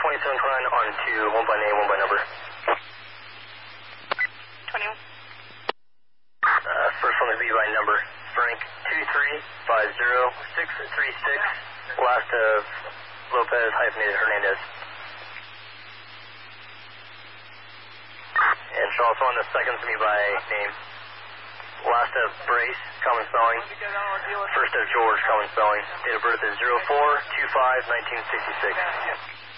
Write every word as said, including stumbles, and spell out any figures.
twenty-seven twenty-nine on to one by name, one by number. twenty-one. Uh, first one to be by number. Frank two three five zero six three six. Last of Lopez hyphenated Hernandez. And Charles on the second to be by name. Last of Brace, common spelling. First of George, common spelling. Date of birth is zero four two five nineteen sixty-six.